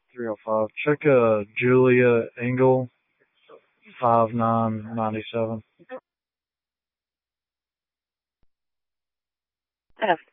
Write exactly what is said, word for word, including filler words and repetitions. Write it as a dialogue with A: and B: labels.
A: three oh five. Check uh, Julia Engel, five nine ninety seven.